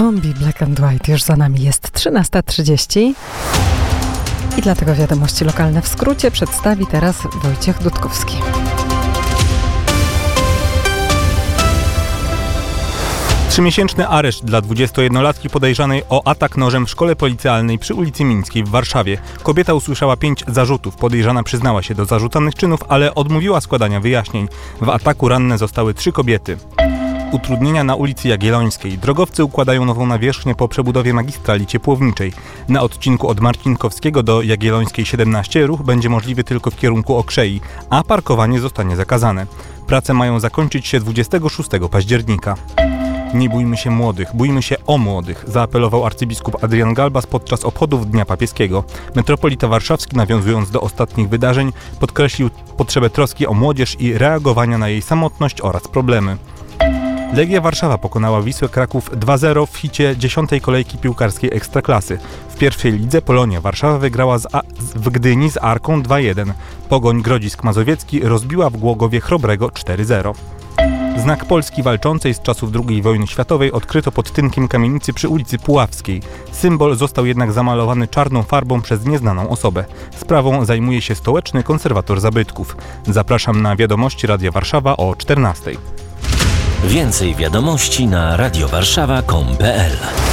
Kombi Black and White już za nami, jest 13:30 i dlatego wiadomości lokalne w skrócie przedstawi teraz Wojciech Dudkowski. Trzymiesięczny areszt dla 21-latki podejrzanej o atak nożem w szkole policjalnej przy ulicy Mińskiej w Warszawie. Kobieta usłyszała 5 zarzutów. Podejrzana przyznała się do zarzucanych czynów, ale odmówiła składania wyjaśnień. W ataku ranne zostały 3 kobiety. Utrudnienia na ulicy Jagiellońskiej. Drogowcy układają nową nawierzchnię po przebudowie magistrali ciepłowniczej. Na odcinku od Marcinkowskiego do Jagiellońskiej 17 ruch będzie możliwy tylko w kierunku Okrzei, a parkowanie zostanie zakazane. Prace mają zakończyć się 26 października. Nie bójmy się młodych, bójmy się o młodych, zaapelował arcybiskup Adrian Galbas podczas obchodów Dnia Papieskiego. Metropolita Warszawski, nawiązując do ostatnich wydarzeń, podkreślił potrzebę troski o młodzież i reagowania na jej samotność oraz problemy. Legia Warszawa pokonała Wisłę Kraków 2-0 w hicie 10. kolejki piłkarskiej Ekstraklasy. W pierwszej lidze Polonia Warszawa wygrała w Gdyni z Arką 2-1. Pogoń Grodzisk Mazowiecki rozbiła w Głogowie Chrobrego 4-0. Znak Polski walczącej z czasów II wojny światowej odkryto pod tynkiem kamienicy przy ulicy Puławskiej. Symbol został jednak zamalowany czarną farbą przez nieznaną osobę. Sprawą zajmuje się stołeczny konserwator zabytków. Zapraszam na wiadomości Radia Warszawa o 14:00. Więcej wiadomości na radiowarszawa.com.pl